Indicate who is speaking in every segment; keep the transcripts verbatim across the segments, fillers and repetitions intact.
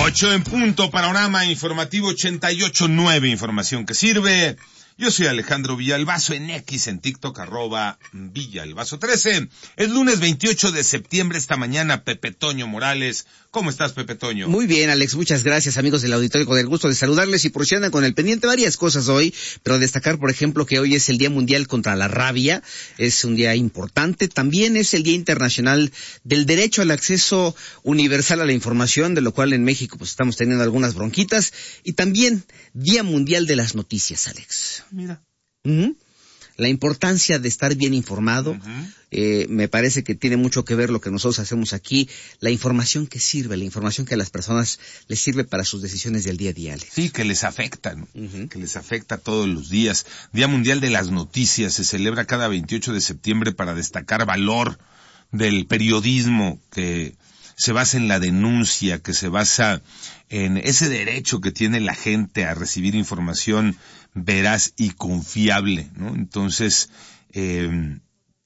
Speaker 1: Ocho en punto, panorama informativo ochenta y ocho nueve, información que sirve. Yo soy Alejandro Villalbazo, en X, en TikTok, arroba Villalbazo trece. Es lunes veintiocho de septiembre, esta mañana Pepe Toño Morales. ¿Cómo estás, Pepe Toño?
Speaker 2: Muy bien, Alex, muchas gracias, amigos del auditorio, con el gusto de saludarles y por si andan con el pendiente varias cosas hoy, pero destacar, por ejemplo, que hoy es el Día Mundial contra la Rabia, es un día importante. También es el Día Internacional del Derecho al Acceso Universal a la Información, de lo cual en México pues estamos teniendo algunas bronquitas, y también Día Mundial de las Noticias, Alex.
Speaker 1: Mira.
Speaker 2: Uh-huh. La importancia de estar bien informado, uh-huh. eh, me parece que tiene mucho que ver lo que nosotros hacemos aquí, la información que sirve, la información que a las personas les sirve para sus decisiones del día a día. Alex.
Speaker 1: Sí, que les afecta, ¿no? Uh-huh. Que les afecta todos los días. Día Mundial de las Noticias se celebra cada veintiocho de septiembre para destacar valor del periodismo que se basa en la denuncia, que se basa en ese derecho que tiene la gente a recibir información veraz y confiable, ¿no? Entonces, eh,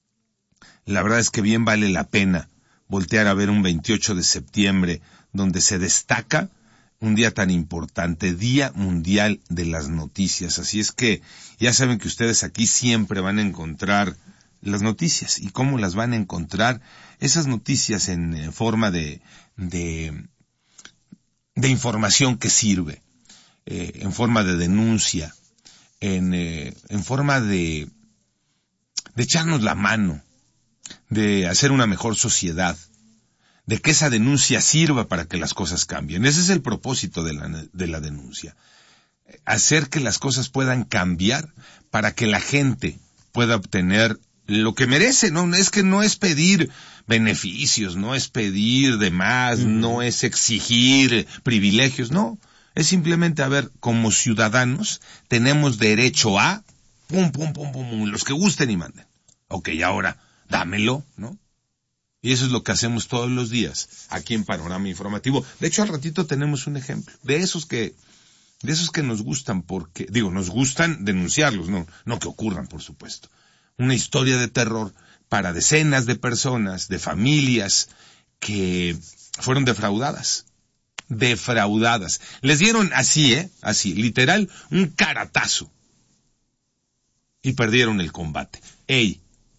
Speaker 1: la verdad es que bien vale la pena voltear a ver un veintiocho de septiembre donde se destaca un día tan importante, Día Mundial de las Noticias. Así es que ya saben que ustedes aquí siempre van a encontrar las noticias. ¿Y cómo las van a encontrar? Esas noticias en, en forma de, de, de información que sirve, eh, en forma de denuncia, en, eh, en forma de, de echarnos la mano, de hacer una mejor sociedad, de que esa denuncia sirva para que las cosas cambien. Ese es el propósito de la, de la denuncia. Hacer que las cosas puedan cambiar para que la gente pueda obtener lo que merece, ¿no? Es que no es pedir beneficios, no es pedir de más, mm. no es exigir privilegios, no. Es simplemente, a ver, como ciudadanos tenemos derecho a pum, pum, pum, pum, pum, los que gusten y manden. Ok, ahora, dámelo, ¿no? Y eso es lo que hacemos todos los días aquí en Panorama Informativo. De hecho, al ratito tenemos un ejemplo de esos que, de esos que nos gustan porque, digo, nos gustan denunciarlos, no, no que ocurran, por supuesto. Una historia de terror para decenas de personas, de familias que fueron defraudadas. defraudadas. Les dieron así, ¿eh? Así, literal, un caratazo. Y perdieron el combate. ¡Ey!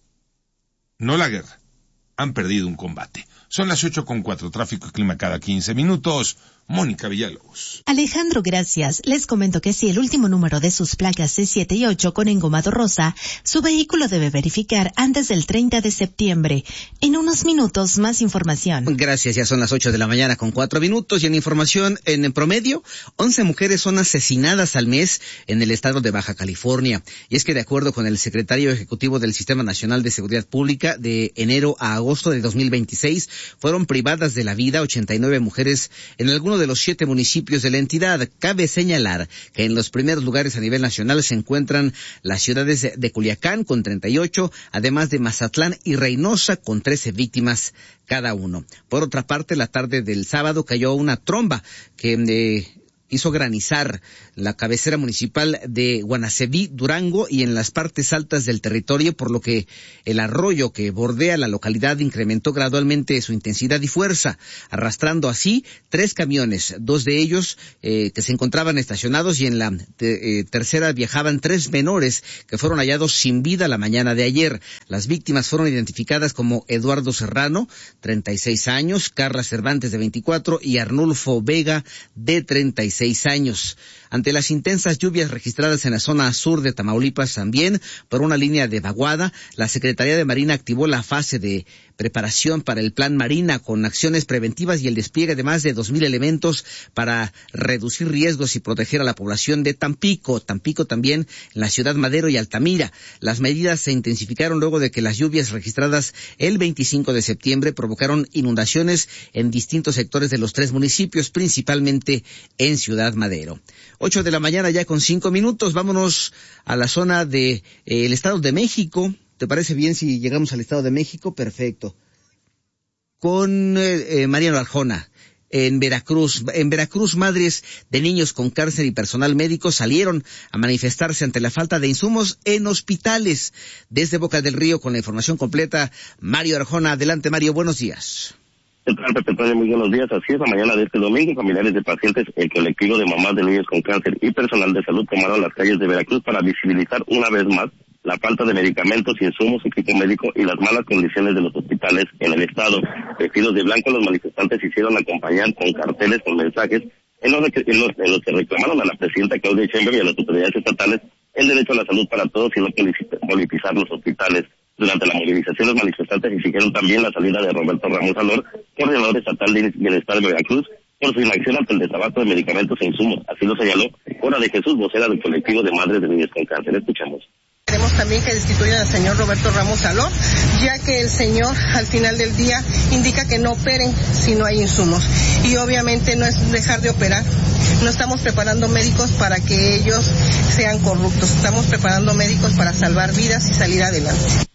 Speaker 1: No la guerra. Han perdido un combate. Son las ocho con cuatro, tráfico y clima cada quince minutos. Mónica Villalobos.
Speaker 3: Alejandro, gracias. Les comento que si el último número de sus placas es siete y ocho con engomado rosa, su vehículo debe verificar antes del treinta de septiembre. En unos minutos, más información.
Speaker 2: Gracias, ya son las ocho de la mañana con cuatro minutos y en información, en promedio, once mujeres son asesinadas al mes en el estado de Baja California. Y es que de acuerdo con el secretario ejecutivo del Sistema Nacional de Seguridad Pública, de enero a agosto de dos mil veintiséis, fueron privadas de la vida ochenta y nueve mujeres en algunos de los siete municipios de la entidad. Cabe señalar que en los primeros lugares a nivel nacional se encuentran las ciudades de Culiacán con treinta y ocho, además de Mazatlán y Reynosa con trece víctimas cada uno. Por otra parte, la tarde del sábado cayó una tromba que eh, hizo granizar la cabecera municipal de Guanaceví, Durango, y en las partes altas del territorio, por lo que el arroyo que bordea la localidad incrementó gradualmente su intensidad y fuerza, arrastrando así tres camiones, dos de ellos eh, que se encontraban estacionados, y en la te, eh, tercera viajaban tres menores que fueron hallados sin vida la mañana de ayer. Las víctimas fueron identificadas como Eduardo Serrano, treinta y seis años, Carla Cervantes, de veinticuatro, y Arnulfo Vega, de treinta y seis años. Ante las intensas lluvias registradas en la zona sur de Tamaulipas, también por una línea de vaguada, la Secretaría de Marina activó la fase de preparación para el Plan Marina con acciones preventivas y el despliegue de más de dos mil elementos para reducir riesgos y proteger a la población de Tampico. Tampico también en la Ciudad Madero y Altamira. Las medidas se intensificaron luego de que las lluvias registradas el veinticinco de septiembre provocaron inundaciones en distintos sectores de los tres municipios, principalmente en Ciudad Madero. Ocho de la mañana ya con cinco minutos. Vámonos a la zona de eh, el Estado de México. ¿Te parece bien si llegamos al Estado de México? Perfecto. Con eh, eh, Mariano Arjona. En Veracruz, en Veracruz, madres de niños con cáncer y personal médico salieron a manifestarse ante la falta de insumos en hospitales. Desde Boca del Río, con la información completa, Mario Arjona. Adelante, Mario, buenos días.
Speaker 4: ¿Qué tal, Pepe Toño? Muy buenos días. Así es, la mañana de este domingo, familiares de pacientes, el colectivo de mamás de niños con cáncer y personal de salud tomaron las calles de Veracruz para visibilizar una vez más la falta de medicamentos, insumos, equipo médico y las malas condiciones de los hospitales en el estado. Vestidos de blanco, los manifestantes hicieron acompañar con carteles con mensajes en los, que, en, los, en los que reclamaron a la presidenta Claudia Sheinbaum y a las autoridades estatales el derecho a la salud para todos y no politizar los hospitales. Durante la movilización, los manifestantes exigieron también la salida de Roberto Ramos Alor, coordinador estatal de Bienestar de Veracruz, por su inacción ante el desabasto de medicamentos e insumos. Así lo señaló Hora de Jesús, vocera del colectivo de madres de niños con cáncer. Escuchamos.
Speaker 5: Queremos también que destituyan al señor Roberto Ramos Alor, ya que el señor al final del día indica que no operen si no hay insumos. Y obviamente no es dejar de operar. No estamos preparando médicos para que ellos sean corruptos. Estamos preparando médicos para salvar vidas y salir adelante.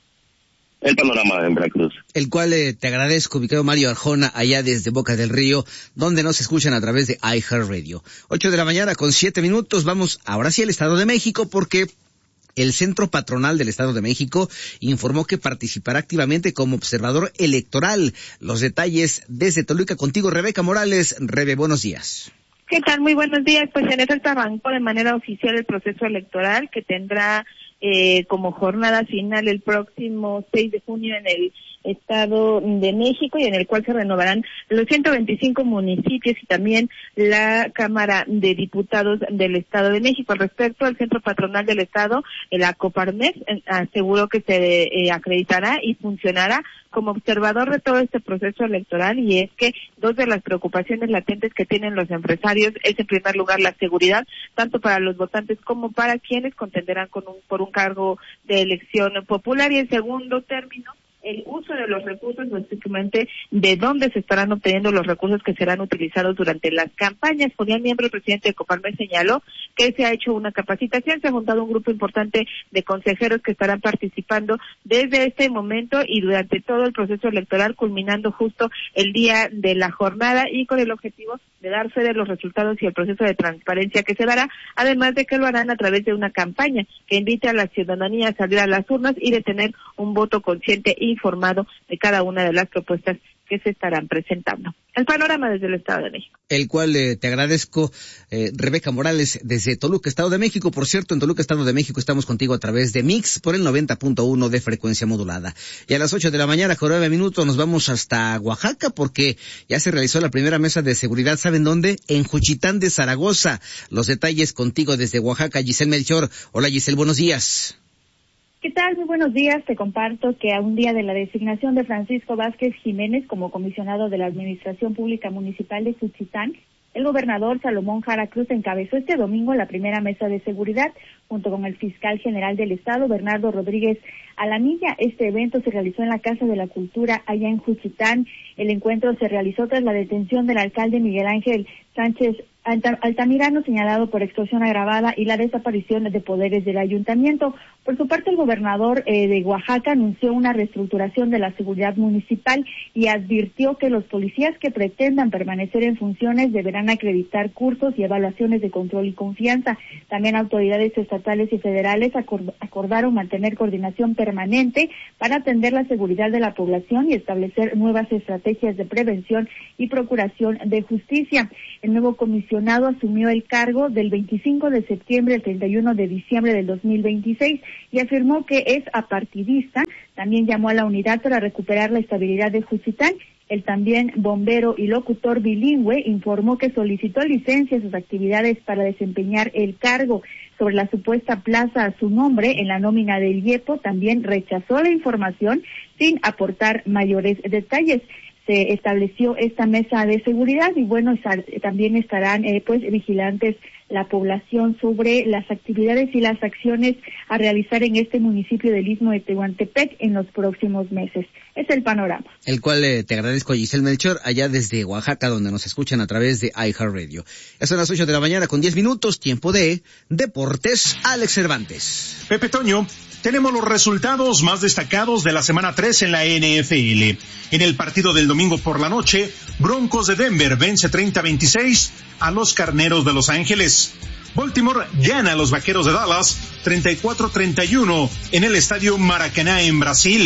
Speaker 4: El panorama en Veracruz.
Speaker 2: El cual eh, te agradezco, mi querido Mario Arjona, allá desde Boca del Río, donde nos escuchan a través de iHeartRadio. Ocho de la mañana con siete minutos, vamos ahora sí al Estado de México, porque el Centro Patronal del Estado de México informó que participará activamente como observador electoral. Los detalles desde Toluca contigo, Rebeca Morales. Rebe, buenos días.
Speaker 6: ¿Qué tal? Muy buenos días. Pues en efecto arrancó de manera oficial el proceso electoral que tendrá eh, como jornada final el próximo seis de junio en el Estado de México y en el cual se renovarán los ciento veinticinco municipios y también la Cámara de Diputados del Estado de México. Al respecto, el Centro Patronal del Estado, el ACOPARMES, aseguró que se eh, acreditará y funcionará como observador de todo este proceso electoral, y es que dos de las preocupaciones latentes que tienen los empresarios es en primer lugar la seguridad, tanto para los votantes como para quienes contenderán con un, por un cargo de elección popular, y en segundo término el uso de los recursos, básicamente de dónde se estarán obteniendo los recursos que serán utilizados durante las campañas. Por el miembro, el presidente de Coparmex señaló que se ha hecho una capacitación, se ha juntado un grupo importante de consejeros que estarán participando desde este momento y durante todo el proceso electoral, culminando justo el día de la jornada y con el objetivo de dar fe de los resultados y el proceso de transparencia que se dará, además de que lo harán a través de una campaña que invite a la ciudadanía a salir a las urnas y de tener un voto consciente e informado de cada una de las propuestas que se estarán presentando. El panorama desde el Estado de México.
Speaker 2: El cual eh, te agradezco, eh, Rebeca Morales, desde Toluca, Estado de México. Por cierto, en Toluca, Estado de México, estamos contigo a través de Mix por el noventa punto uno de frecuencia modulada. Y a las ocho de la mañana, con nueve minutos, nos vamos hasta Oaxaca porque ya se realizó la primera mesa de seguridad. ¿Saben dónde? En Juchitán de Zaragoza. Los detalles contigo desde Oaxaca, Giselle Melchor. Hola, Giselle, buenos días.
Speaker 7: ¿Qué tal? Muy buenos días. Te comparto que a un día de la designación de Francisco Vázquez Jiménez como comisionado de la Administración Pública Municipal de Juchitán, el gobernador Salomón Jara Cruz encabezó este domingo la primera mesa de seguridad junto con el fiscal general del Estado, Bernardo Rodríguez Alanilla. Este evento se realizó en la Casa de la Cultura allá en Juchitán. El encuentro se realizó tras la detención del alcalde Miguel Ángel Sánchez Altamirano, señalado por extorsión agravada, y la desaparición de poderes del ayuntamiento. Por su parte, el gobernador eh, de Oaxaca anunció una reestructuración de la seguridad municipal y advirtió que los policías que pretendan permanecer en funciones deberán acreditar cursos y evaluaciones de control y confianza. También autoridades estatales y federales acord- acordaron mantener coordinación permanente para atender la seguridad de la población y establecer nuevas estrategias de prevención y procuración de justicia. El nuevo comisionado asumió el cargo del veinticinco de septiembre al treinta y uno de diciembre del dos mil veintiséis y afirmó que es apartidista. También llamó a la unidad para recuperar la estabilidad de Juchitán. El también bombero y locutor bilingüe informó que solicitó licencia a sus actividades para desempeñar el cargo. Sobre la supuesta plaza a su nombre en la nómina del IEPO, también rechazó la información sin aportar mayores detalles. Se estableció esta mesa de seguridad y bueno, también estarán eh, pues vigilantes la población sobre las actividades y las acciones a realizar en este municipio del Istmo de Tehuantepec en los próximos meses. Es el panorama.
Speaker 2: El cual eh, te agradezco a Giselle Melchor, allá desde Oaxaca, donde nos escuchan a través de iHeartRadio. Ya son las ocho de la mañana con diez minutos, tiempo de Deportes. Alex Cervantes.
Speaker 8: Pepe Toño, tenemos los resultados más destacados de la semana tres en la N F L. En el partido del domingo por la noche, Broncos de Denver vence treinta a veintiséis a los Carneros de Los Ángeles. Baltimore gana a los Vaqueros de Dallas treinta y cuatro a treinta y uno en el estadio Maracaná en Brasil.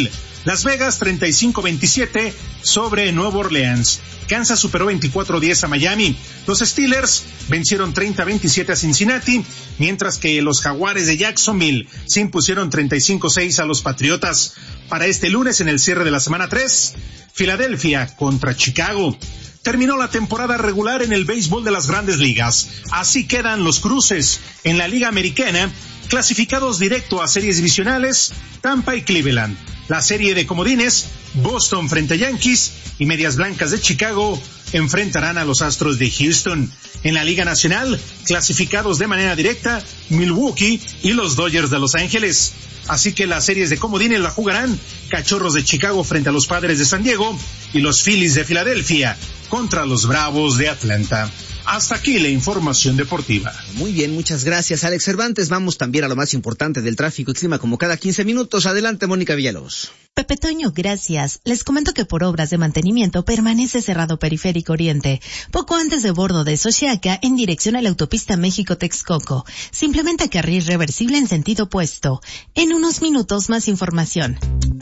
Speaker 8: Las Vegas treinta y cinco veintisiete sobre Nueva Orleans. Kansas superó veinticuatro diez a Miami. Los Steelers vencieron treinta veintisiete a Cincinnati, mientras que los Jaguares de Jacksonville se impusieron treinta y cinco seis a los Patriotas. Para este lunes, en el cierre de la semana tres, Filadelfia contra Chicago. Terminó la temporada regular en el béisbol de las Grandes Ligas. Así quedan los cruces en la Liga Americana, clasificados directo a series divisionales, Tampa y Cleveland. La serie de comodines, Boston frente a Yankees y Medias Blancas de Chicago enfrentarán a los Astros de Houston. En la Liga Nacional, clasificados de manera directa, Milwaukee y los Dodgers de Los Ángeles. Así que las series de comodines la jugarán Cachorros de Chicago frente a los Padres de San Diego y los Phillies de Filadelfia contra los Bravos de Atlanta. Hasta aquí la información deportiva.
Speaker 2: Muy bien, muchas gracias, Alex Cervantes. Vamos también a lo más importante del tráfico y clima como cada quince minutos. Adelante, Mónica Villalobos.
Speaker 3: Pepe Toño, gracias. Les comento que por obras de mantenimiento permanece cerrado Periférico Oriente, poco antes de Bordo de Xochiaca, en dirección a la autopista México-Texcoco. Se implementa carril reversible en sentido opuesto. En unos minutos más información.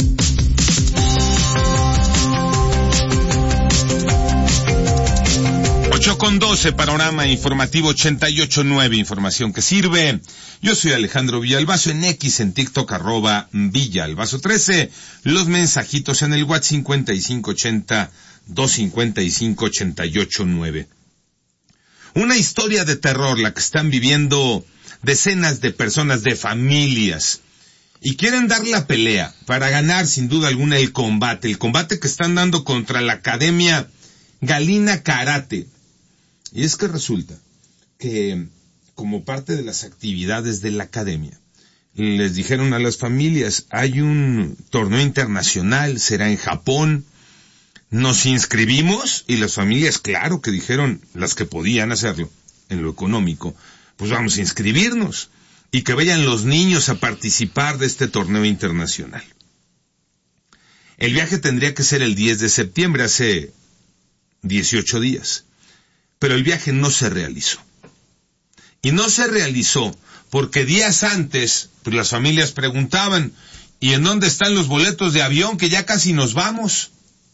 Speaker 1: ocho con doce, panorama informativo ochenta y ocho nueve, información que sirve. Yo soy Alejandro Villalbazo, en X, en TikTok, arroba Villalbazo trece. Los mensajitos en el WhatsApp cincuenta y cinco ochenta, doscientos cincuenta y cinco, ochenta y ocho nueve. Una historia de terror la que están viviendo decenas de personas, de familias, y quieren dar la pelea para ganar sin duda alguna el combate, el combate que están dando contra la Academia Galina Karate. Y es que resulta que, como parte de las actividades de la academia, les dijeron a las familias, hay un torneo internacional, será en Japón. Nos inscribimos y las familias, claro que dijeron, las que podían hacerlo, en lo económico, pues vamos a inscribirnos y que vayan los niños a participar de este torneo internacional. El viaje tendría que ser el diez de septiembre, hace dieciocho días. Pero el viaje no se realizó. Y no se realizó porque días antes, pues las familias preguntaban, ¿y en dónde están los boletos de avión que ya casi nos vamos?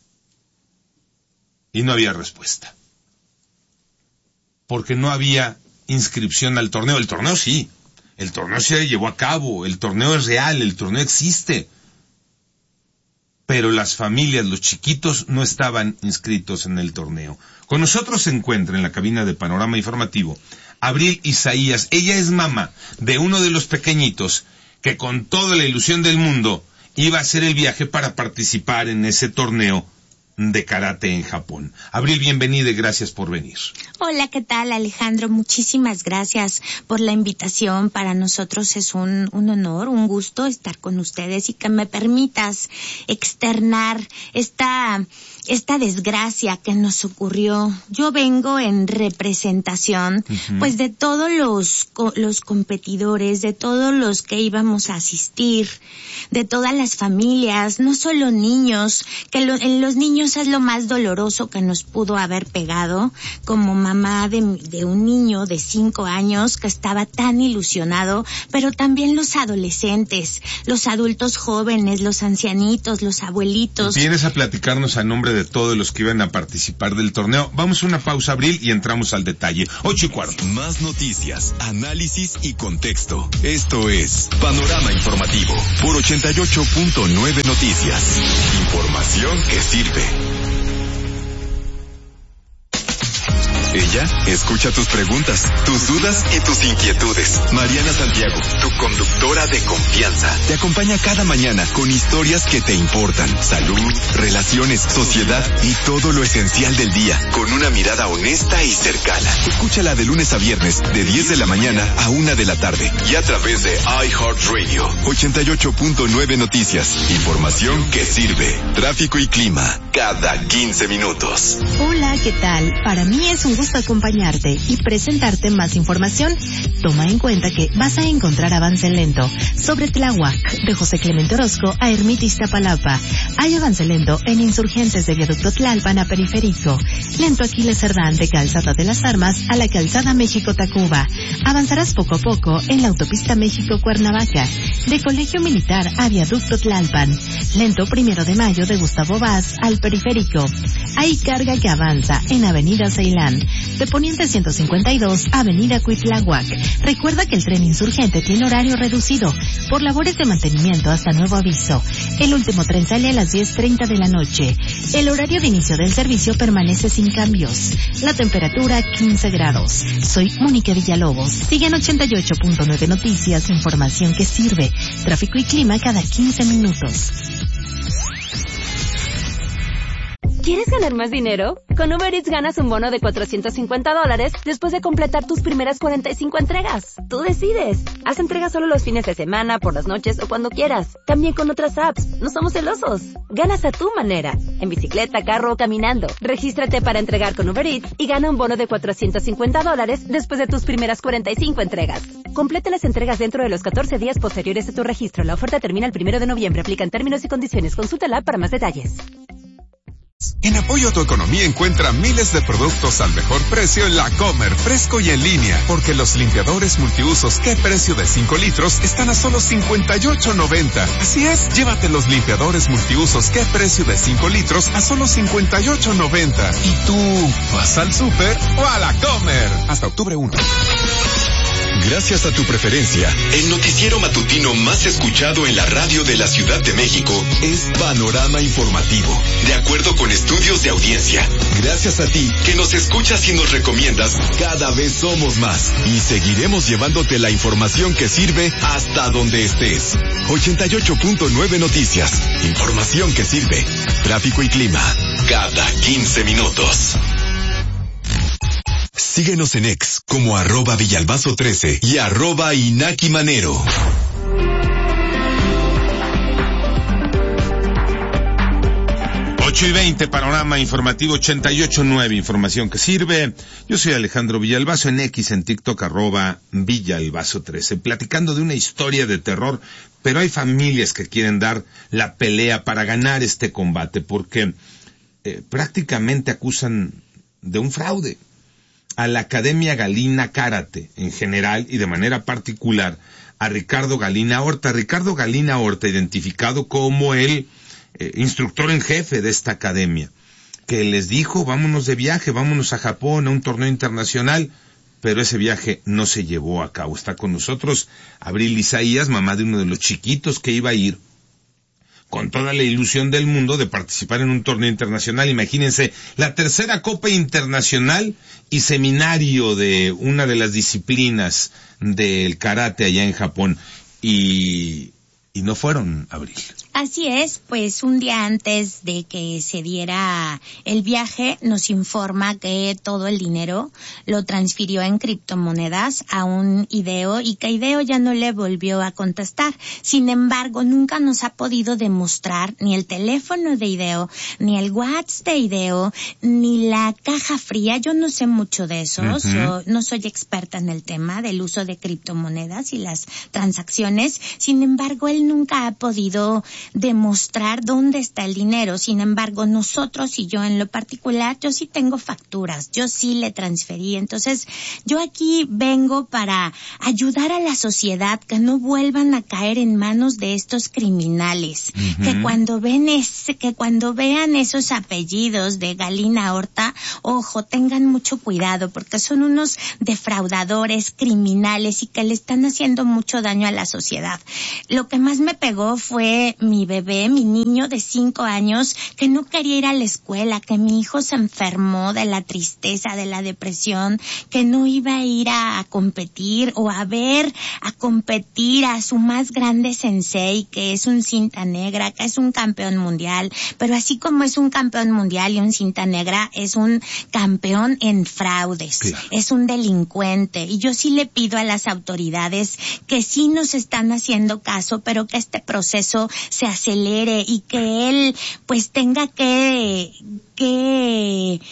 Speaker 1: Y no había respuesta. Porque no había inscripción al torneo. El torneo sí. El torneo se llevó a cabo. El torneo es real. El torneo existe. Pero las familias, los chiquitos, no estaban inscritos en el torneo. Con nosotros se encuentra en la cabina de Panorama Informativo Abril Isaías. Ella es mamá de uno de los pequeñitos que con toda la ilusión del mundo iba a hacer el viaje para participar en ese torneo de karate en Japón. Abril, bienvenida y gracias por venir.
Speaker 9: Hola, ¿qué tal, Alejandro? Muchísimas gracias por la invitación. Para nosotros es un, un honor, un gusto estar con ustedes y que me permitas externar esta, esta desgracia que nos ocurrió. Yo vengo en representación, uh-huh. pues, de todos los, los competidores, de todos los que íbamos a asistir, de todas las familias, no solo niños, que lo, en los niños es lo más doloroso que nos pudo haber pegado, como mamá de, de un niño de cinco años que estaba tan ilusionado, pero también los adolescentes, los adultos jóvenes, los ancianitos, los abuelitos.
Speaker 1: Vienes a platicarnos a nombre de todos los que iban a participar del torneo. Vamos a una pausa, Abril, y entramos al detalle. Ocho y cuarto.
Speaker 10: Más noticias, análisis y contexto. Esto es Panorama Informativo por ochenta y ocho punto nueve Noticias. Información que sirve. Ella escucha tus preguntas, tus dudas y tus inquietudes. Mariana Santiago, tu conductora de confianza, te acompaña cada mañana con historias que te importan. Salud, relaciones, sociedad y todo lo esencial del día, con una mirada honesta y cercana. Escúchala de lunes a viernes, de diez de la mañana a una de la tarde. Y a través de iHeartRadio, ochenta y ocho punto nueve Noticias. Información que sirve. Tráfico y clima, cada quince minutos.
Speaker 3: Hola, ¿qué tal? Para mí es un gusto gusto acompañarte y presentarte más información. Toma en cuenta que vas a encontrar avance lento sobre Tláhuac, de José Clemente Orozco a Ermita Iztapalapa. Hay avance lento en Insurgentes de Viaducto Tlalpan a Periférico. Lento Aquiles Cerdán de Calzada de las Armas a la Calzada México-Tacuba. Avanzarás poco a poco en la autopista México-Cuernavaca, de Colegio Militar a Viaducto Tlalpan. Lento Primero de Mayo de Gustavo Vaz al Periférico. Hay carga que avanza en Avenida Ceilán, de Poniente ciento cincuenta y dos, Avenida Cuitláhuac. Recuerda que el tren Insurgente tiene horario reducido por labores de mantenimiento hasta nuevo aviso. El último tren sale a las diez treinta de la noche. El horario de inicio del servicio permanece sin cambios. La temperatura quince grados. Soy Mónica Villalobos. Sigan ochenta y ocho punto nueve Noticias, información que sirve. Tráfico y clima cada quince minutos.
Speaker 11: ¿Quieres ganar más dinero? Con Uber Eats ganas un bono de cuatrocientos cincuenta dólares después de completar tus primeras cuarenta y cinco entregas. Tú decides. Haz entregas solo los fines de semana, por las noches o cuando quieras. También con otras apps. No somos celosos. Ganas a tu manera. En bicicleta, carro o caminando. Regístrate para entregar con Uber Eats y gana un bono de cuatrocientos cincuenta dólares después de tus primeras cuarenta y cinco entregas. Completa las entregas dentro de los catorce días posteriores a tu registro. La oferta termina el primero de noviembre. Aplican términos y condiciones. Consúltala para más detalles.
Speaker 10: En apoyo a tu economía encuentra miles de productos al mejor precio en La Comer, fresco y en línea, porque los limpiadores multiusos ¿Qué precio de cinco litros? Están a solo cincuenta y ocho noventa. Así es, llévate los limpiadores multiusos ¿Qué precio de cinco litros? A solo cincuenta y ocho noventa. ¿Y tú vas al súper o a La Comer? Hasta octubre uno. Gracias a tu preferencia, el noticiero matutino más escuchado en la radio de la Ciudad de México es Panorama Informativo, de acuerdo con estudios de audiencia. Gracias a ti, que nos escuchas y nos recomiendas, cada vez somos más y seguiremos llevándote la información que sirve hasta donde estés. ochenta y ocho punto nueve Noticias, información que sirve. Tráfico y clima, cada quince minutos. Síguenos en X como arroba Villalbazo trece y arroba Inaki Manero.
Speaker 1: ocho y veinte, Panorama Informativo ochenta y ocho nueve, información que sirve. Yo soy Alejandro Villalbazo, en X, en TikTok, arroba Villalbazo trece, platicando de una historia de terror, pero hay familias que quieren dar la pelea para ganar este combate, porque eh, prácticamente acusan de un fraude a la Academia Galina Karate en general y de manera particular a Ricardo Galina Horta. Ricardo Galina Horta, identificado como el eh, instructor en jefe de esta academia, que les dijo, vámonos de viaje, vámonos a Japón a un torneo internacional, pero ese viaje no se llevó a cabo. Está con nosotros Abril Isaías, mamá de uno de los chiquitos que iba a ir con toda la ilusión del mundo de participar en un torneo internacional. Imagínense, la tercera Copa Internacional y seminario de una de las disciplinas del karate allá en Japón. Y, y no fueron, Abril.
Speaker 9: Así es, pues un día antes de que se diera el viaje nos informa que todo el dinero lo transfirió en criptomonedas a un Ideo y que Ideo ya no le volvió a contestar. Sin embargo, nunca nos ha podido demostrar ni el teléfono de Ideo, ni el WhatsApp de Ideo, ni la caja fría. Yo no sé mucho de eso, uh-huh. so, no soy experta en el tema del uso de criptomonedas y las transacciones. Sin embargo, él nunca ha podido demostrar dónde está el dinero. Sin embargo, nosotros y yo en lo particular, yo sí tengo facturas, yo sí le transferí. Entonces, yo aquí vengo para ayudar a la sociedad que no vuelvan a caer en manos de estos criminales. Uh-huh. Que cuando ven ese, que cuando vean esos apellidos de Galina Horta, ojo, tengan mucho cuidado porque son unos defraudadores criminales y que le están haciendo mucho daño a la sociedad. Lo que más me pegó fue mi bebé, mi niño de cinco años, que no quería ir a la escuela, que mi hijo se enfermó de la tristeza, de la depresión, que no iba a ir a, a competir o a ver, a competir a su más grande sensei, que es un cinta negra, que es un campeón mundial, pero así como es un campeón mundial y un cinta negra, es un campeón en fraudes, claro. Es un delincuente, y yo sí le pido a las autoridades que sí nos están haciendo caso, pero que este proceso se acelere y que él pues tenga que que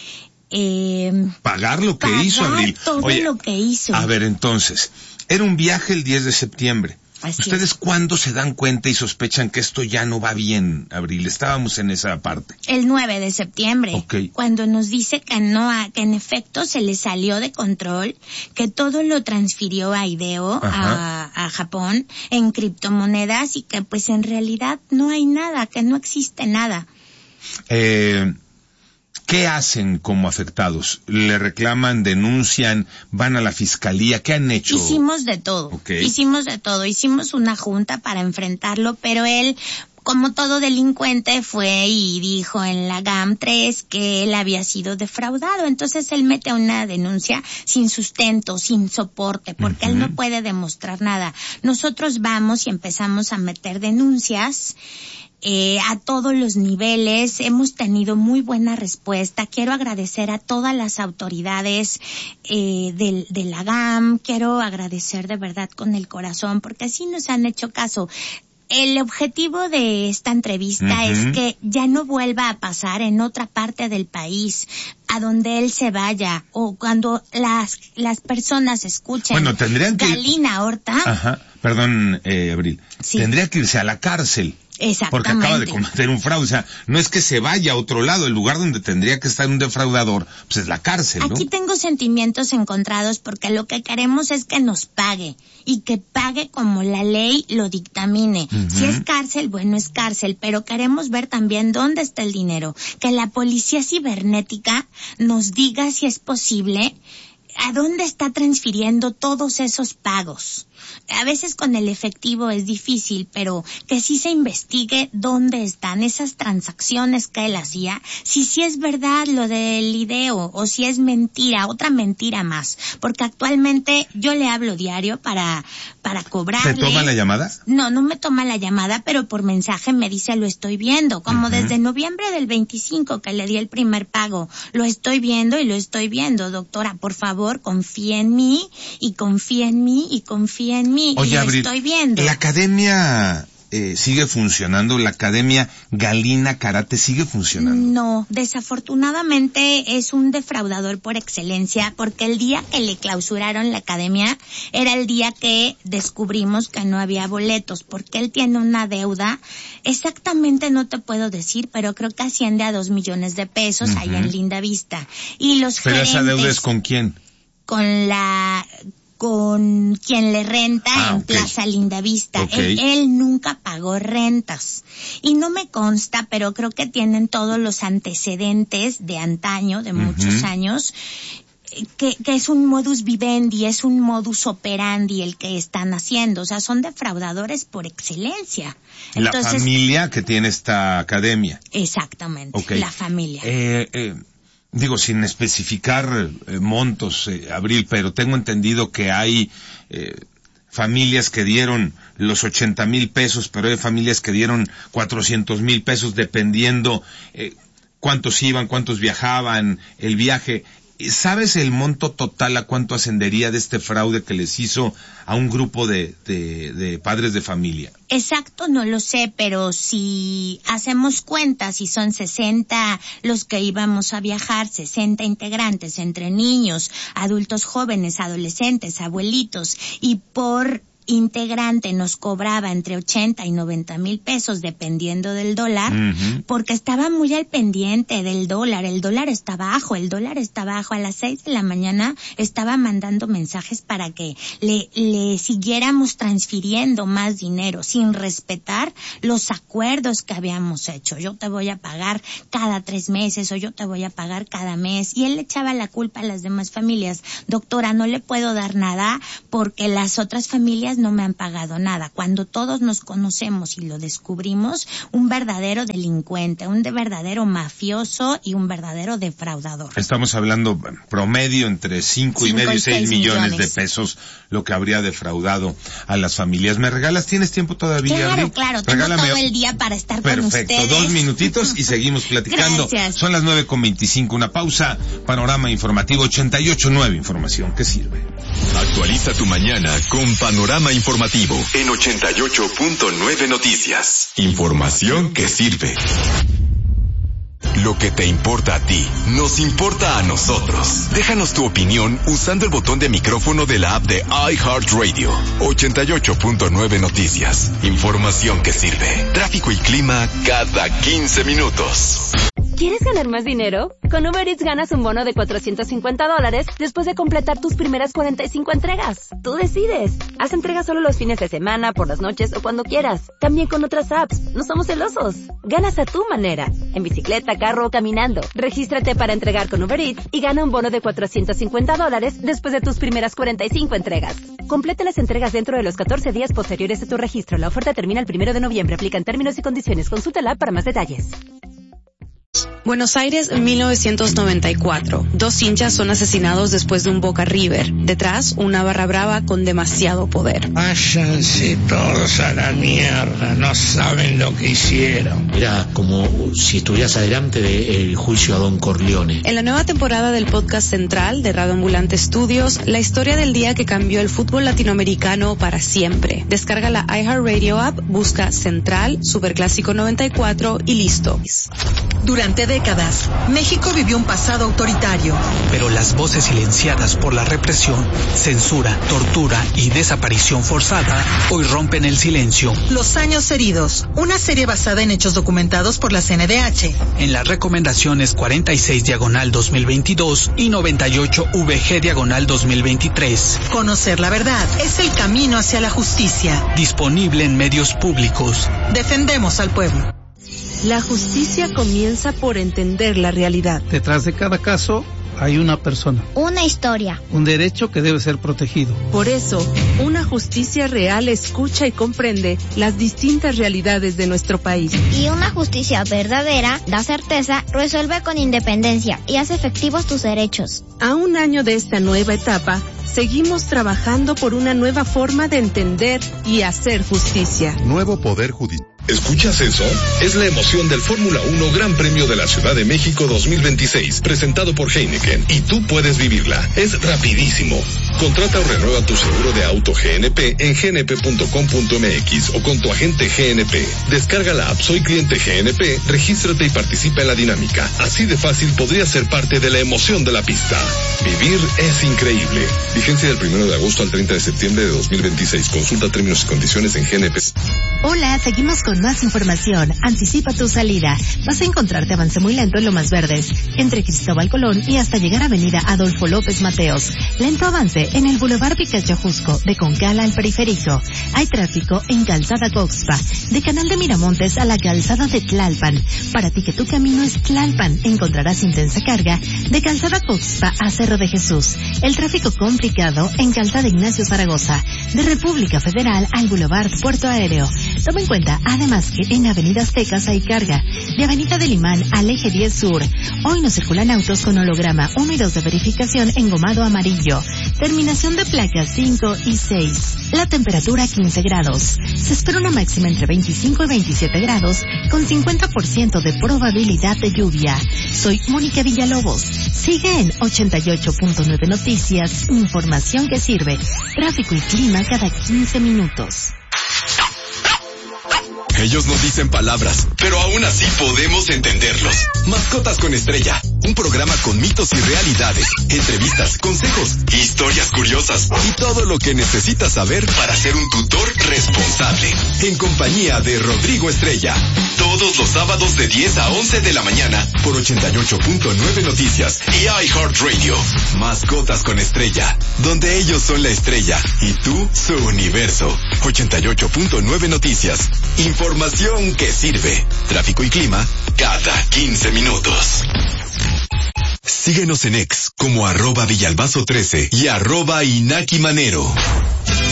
Speaker 9: Eh,
Speaker 1: pagar lo que
Speaker 9: pagar
Speaker 1: hizo Abril.
Speaker 9: todo
Speaker 1: Oye,
Speaker 9: lo que hizo.
Speaker 1: A ver, entonces, era un viaje el diez de septiembre.
Speaker 9: Así
Speaker 1: ¿Ustedes
Speaker 9: es.
Speaker 1: cuándo se dan cuenta y sospechan que esto ya no va bien, Abril? Estábamos en esa parte.
Speaker 9: El nueve de septiembre,
Speaker 1: Okay.
Speaker 9: Cuando nos dice que no, que en efecto se le salió de control, que todo lo transfirió a Ideo, a, a Japón, en criptomonedas y que pues en realidad no hay nada, que no existe nada.
Speaker 1: Eh, ¿Qué hacen como afectados? ¿Le reclaman, denuncian, van a la fiscalía? ¿Qué han hecho?
Speaker 9: Hicimos de todo,
Speaker 1: Okay.
Speaker 9: hicimos de todo, hicimos una junta para enfrentarlo, pero él, como todo delincuente, fue y dijo en la G A M tres que él había sido defraudado. Entonces él mete una denuncia sin sustento, sin soporte, porque uh-huh. él no puede demostrar nada. Nosotros vamos y empezamos a meter denuncias Eh, a todos los niveles. Hemos tenido muy buena respuesta. Quiero agradecer a todas las autoridades eh, de, de la G A M. Quiero agradecer de verdad con el corazón, porque así nos han hecho caso. El objetivo de esta entrevista uh-huh. es que ya no vuelva a pasar en otra parte del país, a donde él se vaya, o cuando las las personas escuchen.
Speaker 1: Bueno, tendrían que...
Speaker 9: Galina Horta.
Speaker 1: Ajá, perdón, eh, Abril.
Speaker 9: Sí.
Speaker 1: Tendría que irse a la cárcel.
Speaker 9: Exactamente.
Speaker 1: Porque acaba de cometer un fraude. O sea, no es que se vaya a otro lado. El lugar donde tendría que estar un defraudador, pues es la cárcel, ¿no?
Speaker 9: Aquí tengo sentimientos encontrados porque lo que queremos es que nos pague. Y que pague como la ley lo dictamine. Uh-huh. Si es cárcel, bueno, es cárcel. Pero queremos ver también dónde está el dinero. Que la policía cibernética nos diga si es posible a dónde está transfiriendo todos esos pagos. A veces con el efectivo es difícil, pero que sí se investigue dónde están esas transacciones que él hacía, si sí es verdad lo del Ideo o si es mentira, otra mentira más, porque actualmente yo le hablo diario para para cobrarle.
Speaker 1: ¿Te toma la llamada?
Speaker 9: No, no me toma la llamada, pero por mensaje me dice lo estoy viendo, como uh-huh. desde noviembre del veinticinco que le di el primer pago, lo estoy viendo y lo estoy viendo, doctora, por favor, confía en mí y confía en mí y confía en mí.
Speaker 1: Oye,
Speaker 9: y lo
Speaker 1: Abril,
Speaker 9: estoy viendo.
Speaker 1: La academia eh, sigue funcionando, la academia Galina Karate sigue funcionando.
Speaker 9: No, desafortunadamente es un defraudador por excelencia, porque el día que le clausuraron la academia era el día que descubrimos que no había boletos, porque él tiene una deuda, exactamente no te puedo decir, pero creo que asciende a dos millones de pesos uh-huh. allá en Linda Vista. Y los
Speaker 1: ¿Pero
Speaker 9: gerentes,
Speaker 1: esa deuda es con quién?
Speaker 9: Con la... con quien le renta
Speaker 1: ah,
Speaker 9: en
Speaker 1: okay.
Speaker 9: Plaza Lindavista.
Speaker 1: Okay.
Speaker 9: Él, él nunca pagó rentas. Y no me consta, pero creo que tienen todos los antecedentes de antaño, de uh-huh. muchos años, que, que es un modus vivendi, es un modus operandi el que están haciendo. O sea, son defraudadores por excelencia.
Speaker 1: Entonces, la familia que tiene esta academia.
Speaker 9: Exactamente,
Speaker 1: okay.
Speaker 9: la familia.
Speaker 1: Eh, eh. Digo, sin especificar eh, montos, eh, Abril, pero tengo entendido que hay eh, familias que dieron los ochenta mil pesos, pero hay familias que dieron cuatrocientos mil pesos, dependiendo eh, cuántos iban, cuántos viajaban, el viaje. ¿Sabes el monto total a cuánto ascendería de este fraude que les hizo a un grupo de, de, de padres de familia?
Speaker 9: Exacto, no lo sé, pero si hacemos cuentas y son sesenta los que íbamos a viajar, sesenta integrantes entre niños, adultos jóvenes, adolescentes, abuelitos, y por integrante nos cobraba entre ochenta y noventa mil pesos dependiendo del dólar, uh-huh. porque estaba muy al pendiente del dólar, el dólar está bajo, el dólar está bajo, a las seis de la mañana estaba mandando mensajes para que le, le siguiéramos transfiriendo más dinero, sin respetar los acuerdos que habíamos hecho. Yo te voy a pagar cada tres meses o yo te voy a pagar cada mes, y él le echaba la culpa a las demás familias. Doctora, no le puedo dar nada porque las otras familias no me han pagado nada. Cuando todos nos conocemos y lo descubrimos, un verdadero delincuente, un de verdadero mafioso y un verdadero defraudador.
Speaker 1: Estamos hablando promedio entre cinco y medio y seis millones de pesos, lo que habría defraudado a las familias. ¿Me regalas? ¿Tienes tiempo todavía?
Speaker 9: Claro,
Speaker 1: Abril?
Speaker 9: claro, tengo
Speaker 1: Regálame...
Speaker 9: todo el día para estar
Speaker 1: Perfecto,
Speaker 9: con ustedes.
Speaker 1: Perfecto, dos minutitos y seguimos platicando.
Speaker 9: Gracias.
Speaker 1: Son las nueve con veinticinco, una pausa. Panorama Informativo ochenta y ocho punto nueve, información que sirve.
Speaker 10: Actualiza tu mañana con Panorama Informativo en ochenta y ocho punto nueve Noticias. Información que sirve. Lo que te importa a ti, nos importa a nosotros. Déjanos tu opinión usando el botón de micrófono de la app de iHeartRadio. ochenta y ocho punto nueve Noticias. Información que sirve. Tráfico y clima cada quince minutos.
Speaker 11: ¿Quieres ganar más dinero? Con Uber Eats ganas un bono de cuatrocientos cincuenta dólares después de completar tus primeras cuarenta y cinco entregas. Tú decides. Haz entregas solo los fines de semana, por las noches o cuando quieras. También con otras apps. No somos celosos. Ganas a tu manera. En bicicleta, carro o caminando. Regístrate para entregar con Uber Eats y gana un bono de cuatrocientos cincuenta dólares después de tus primeras cuarenta y cinco entregas. Completa las entregas dentro de los catorce días posteriores a tu registro. La oferta termina el primero de noviembre. Aplican términos y condiciones. Consulta la app para más detalles.
Speaker 12: Buenos Aires, mil novecientos noventa y cuatro. Dos hinchas son asesinados después de un Boca River. Detrás, una barra brava con demasiado poder.
Speaker 13: Váyanse todos a la mierda, no saben lo que hicieron.
Speaker 14: Era como si estuvieras adelante del juicio a Don Corleone.
Speaker 12: En la nueva temporada del podcast central de Radio Ambulante Studios, la historia del día que cambió el fútbol latinoamericano para siempre. Descarga la iHeartRadio app, busca Central, Superclásico noventa y cuatro y listo.
Speaker 15: Durante décadas, México vivió un pasado autoritario.
Speaker 16: Pero las voces silenciadas por la represión, censura, tortura y desaparición forzada hoy rompen el silencio.
Speaker 15: Los años heridos, una serie basada en hechos documentados por la C N D H.
Speaker 16: En las recomendaciones cuarenta y seis diagonal dos mil veintidós y noventa y ocho V G diagonal dos mil veintitrés.
Speaker 15: Conocer la verdad es el camino hacia la justicia.
Speaker 16: Disponible en medios públicos.
Speaker 15: Defendemos al pueblo.
Speaker 17: La justicia comienza por entender la realidad.
Speaker 18: Detrás de cada caso hay una persona.
Speaker 19: Una historia.
Speaker 18: Un derecho que debe ser protegido.
Speaker 17: Por eso, una justicia real escucha y comprende las distintas realidades de nuestro país.
Speaker 19: Y una justicia verdadera da certeza, resuelve con independencia y hace efectivos tus derechos.
Speaker 17: A un año de esta nueva etapa, seguimos trabajando por una nueva forma de entender y hacer justicia.
Speaker 20: Nuevo Poder Judicial.
Speaker 21: ¿Escuchas eso? Es la emoción del Fórmula uno Gran Premio de la Ciudad de México dos mil veintiséis, presentado por Heineken, y tú puedes vivirla. Es rapidísimo. Contrata o renueva tu seguro de auto G N P en g n p punto com punto m x o con tu agente G N P. Descarga la app Soy Cliente G N P, regístrate y participa en la dinámica. Así de fácil podrías ser parte de la emoción de la pista. Vivir es increíble. Vigencia del primero de agosto al treinta de septiembre de dos mil veintiséis. Consulta términos y condiciones en G N P.
Speaker 3: Hola, seguimos con más información. Anticipa tu salida. Vas a encontrarte avance muy lento en Lomas Verdes, entre Cristóbal Colón y hasta llegar a Avenida Adolfo López Mateos. Lento avance en el Boulevard Picachajusco, de Concala al Periférico. Hay tráfico en Calzada Coxpa, de Canal de Miramontes a la Calzada de Tlalpan. Para ti que tu camino es Tlalpan, encontrarás intensa carga de Calzada Coxpa a Cerro de Jesús. El tráfico complicado en Calzada Ignacio Zaragoza, de República Federal al Boulevard Puerto Aéreo. Toma en cuenta, además, que en Avenida Aztecas hay carga, de Avenida del Imán al Eje diez Sur. Hoy no circulan autos con holograma uno y dos de verificación engomado amarillo. Terminación de placas cinco y seis. La temperatura quince grados. Se espera una máxima entre veinticinco y veintisiete grados, con cincuenta por ciento de probabilidad de lluvia. Soy Mónica Villalobos. Sigue en ochenta y ocho punto nueve Noticias, información que sirve. Tráfico y clima cada quince minutos.
Speaker 10: Ellos nos dicen palabras, pero aún así podemos entenderlos. Mascotas con Estrella, un programa con mitos y realidades, entrevistas, consejos, historias curiosas y todo lo que necesitas saber para ser un tutor responsable. En compañía de Rodrigo Estrella, todos los sábados de diez a once de la mañana por ochenta y ocho punto nueve Noticias y iHeartRadio. Mascotas con Estrella, donde ellos son la estrella y tú su universo. ochenta y ocho punto nueve Noticias. Información que sirve. Tráfico y clima cada quince minutos. Síguenos en X como arroba Villalbazo trece y arroba Inaki Manero.